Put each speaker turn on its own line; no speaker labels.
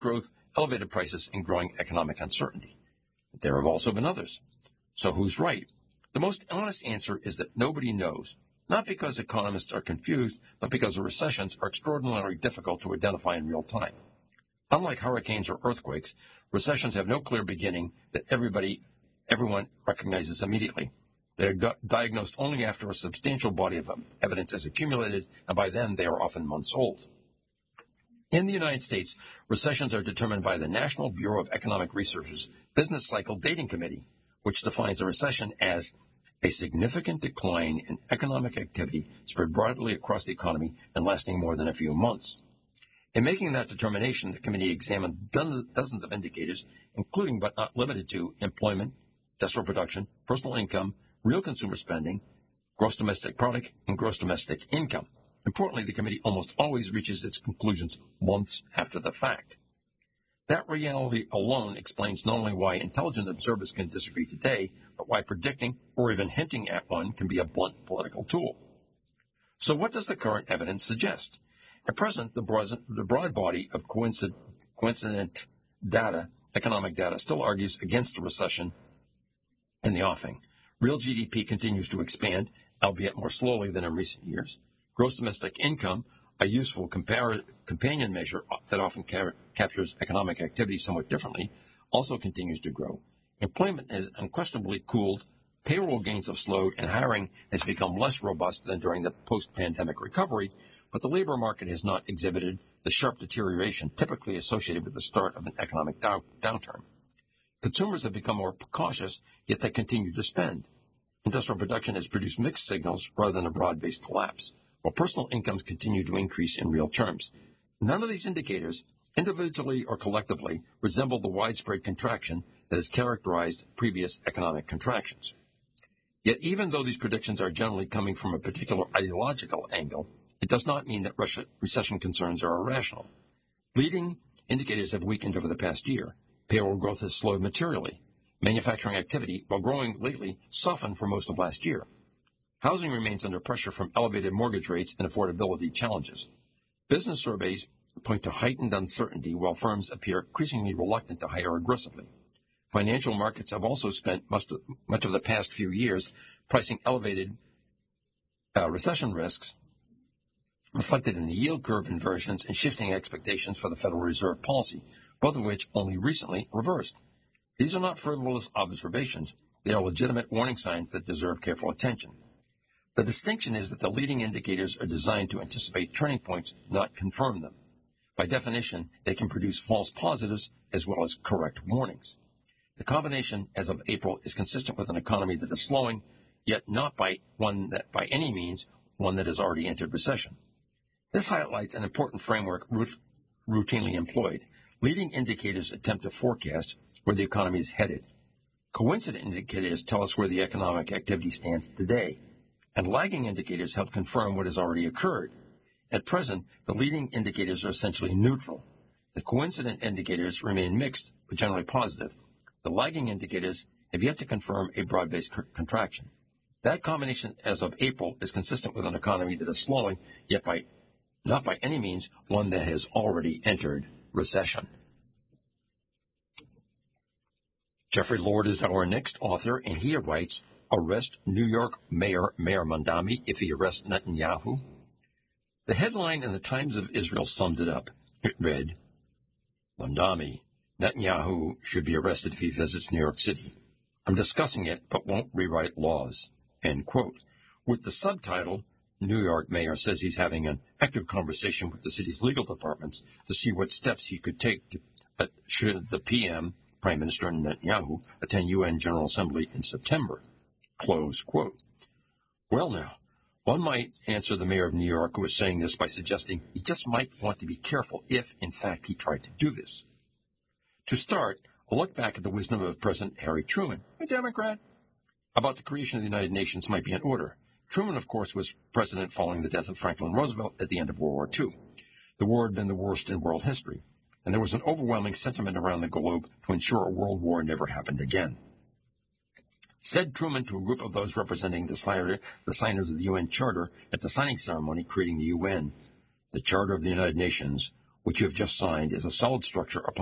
growth, elevated prices, and growing economic uncertainty. But there have also been others. So who's right? The most honest answer is that nobody knows, not because economists are confused, but because the recessions are extraordinarily difficult to identify in real time. Unlike hurricanes or earthquakes, recessions have no clear beginning that everyone recognizes immediately. They are diagnosed only after a substantial body of evidence has accumulated, and by then they are often months old. In the United States, recessions are determined by the National Bureau of Economic Research's Business Cycle Dating Committee, which defines a recession as a significant decline in economic activity spread broadly across the economy and lasting more than a few months. In making that determination, the committee examines dozens of indicators, including but not limited to employment, industrial production, personal income, real consumer spending, gross domestic product, and gross domestic income. Importantly, the committee almost always reaches its conclusions months after the fact. That reality alone explains not only why intelligent observers can disagree today, but why predicting or even hinting at one can be a blunt political tool. So what does the current evidence suggest? At present, the broad body of coincident data, economic data, still argues against a recession in the offing. Real GDP continues to expand, albeit more slowly than in recent years. Gross domestic income, a useful companion measure that often captures economic activity somewhat differently, also continues to grow. Employment has unquestionably cooled, payroll gains have slowed, and hiring has become less robust than during the post-pandemic recovery, but the labor market has not exhibited the sharp deterioration typically associated with the start of an economic downturn. Consumers have become more cautious, yet they continue to spend. Industrial production has produced mixed signals rather than a broad-based collapse, while personal incomes continue to increase in real terms. None of these indicators, individually or collectively, resemble the widespread contraction that has characterized previous economic contractions. Yet even though these predictions are generally coming from a particular ideological angle, it does not mean that recession concerns are irrational. Leading indicators have weakened over the past year. Payroll growth has slowed materially. Manufacturing activity, while growing lately, softened for most of last year. Housing remains under pressure from elevated mortgage rates and affordability challenges. Business surveys point to heightened uncertainty, while firms appear increasingly reluctant to hire aggressively. Financial markets have also spent much of the past few years pricing elevated recession risks, reflected in the yield curve inversions and shifting expectations for the Federal Reserve policy, both of which only recently reversed. These are not frivolous observations. They are legitimate warning signs that deserve careful attention. The distinction is that the leading indicators are designed to anticipate turning points, not confirm them. By definition, they can produce false positives as well as correct warnings. The combination, as of April, is consistent with an economy that is slowing, yet not by any means one that has already entered recession. This highlights an important framework routinely employed. Leading indicators attempt to forecast where the economy is headed. Coincident indicators tell us where the economic activity stands today, and lagging indicators help confirm what has already occurred. At present, the leading indicators are essentially neutral. The coincident indicators remain mixed, but generally positive. The lagging indicators have yet to confirm a broad-based contraction. That combination, as of April, is consistent with an economy that is slowing, yet not by any means one that has already entered recession. Jeffrey Lord is our next author, and he writes, Arrest New York Mayor Mamdani if he arrests Netanyahu. The headline in the Times of Israel summed it up. It read, Mamdani, Netanyahu should be arrested if he visits New York City. I'm discussing it, but won't rewrite laws. End quote. With the subtitle, New York Mayor says he's having an active conversation with the city's legal departments to see what steps he could take should the PM, Prime Minister Netanyahu, attend UN General Assembly in September. Close quote. Well now, one might answer the mayor of New York who is saying this by suggesting he just might want to be careful if, in fact, he tried to do this. To start, a look back at the wisdom of President Harry Truman, a Democrat, about the creation of the United Nations might be in order. Truman, of course, was president following the death of Franklin Roosevelt at the end of World War II. The war had been the worst in world history, and there was an overwhelming sentiment around the globe to ensure a world war never happened again. Said Truman to a group of those representing the signers of the UN Charter at the signing ceremony creating the UN, the Charter of the United Nations, which you have just signed, is a solid structure upon